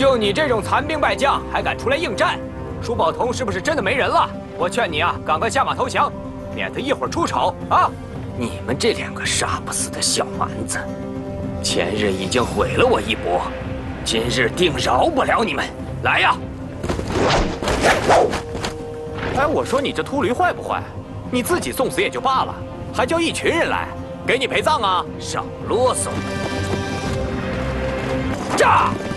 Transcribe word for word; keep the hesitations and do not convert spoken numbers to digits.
就你这种残兵败将，还敢出来应战？舒宝同是不是真的没人了？我劝你啊，赶快下马投降，免得一会儿出丑啊！你们这两个杀不死的小蛮子，前日已经毁了我一搏，今日定饶不了你们！来呀！哎，我说你这秃驴坏不坏？你自己送死也就罢了，还叫一群人来，给你陪葬啊？少啰嗦！炸！